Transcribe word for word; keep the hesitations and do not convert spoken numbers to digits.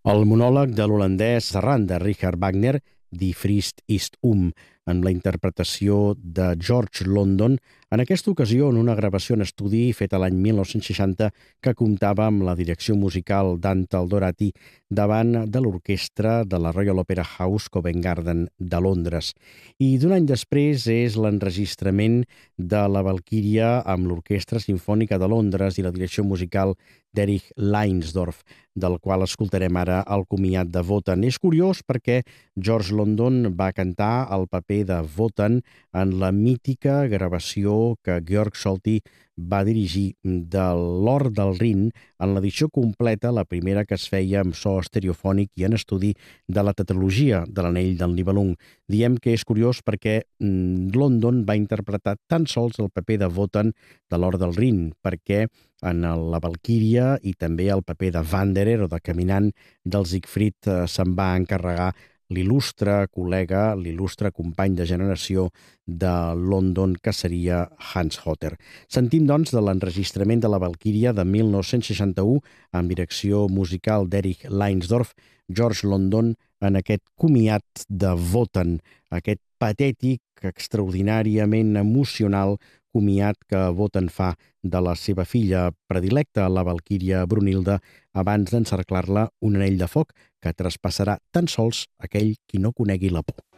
El monòleg de l'holandès Serrant de Richard Wagner, Die Frist ist um, en la interpretació de George London, en aquesta ocasió en una gravació en estudi feta l'any mil nou-cents seixanta que comptava amb la direcció musical d'Antal Dorati davant de l'orquestra de la Royal Opera House Covent Garden de Londres. I d'un any després és l'enregistrament de la Valquíria amb l'Orquestra Simfònica de Londres i la direcció musical d'Erich Leinsdorf, del qual escoltarem ara el comiat de Wotan. És curiós perquè George London va cantar el paper de Wotan en la mítica gravació que Georg Solti va dirigir de l'Or del Rin en l'edició completa, la primera que es feia amb so estereofònic i en estudi de la tetralogia de l'Anell del Nibelung. Diem que és curiós perquè mm, London va interpretar tan sols el paper de Wotan de l'Or del Rin, perquè en la Valquíria i també el paper de Wanderer o de Caminant del Siegfried eh, se'n va encarregar l'il·lustre col·lega, l'il·lustre company de generació de London, que seria Hans Hotter. Sentim, doncs, de l'enregistrament de la Valquíria de mil nou-cents seixanta-u amb direcció musical d'Erich Leinsdorf, George London, en aquest comiat de Wotan, aquest patètic, extraordinàriament emocional comiat que Wotan fa de la seva filla predilecta, la Valquíria Brunilda, abans d'encerclar-la un anell de foc que traspassarà tan sols aquell qui no conegui la por.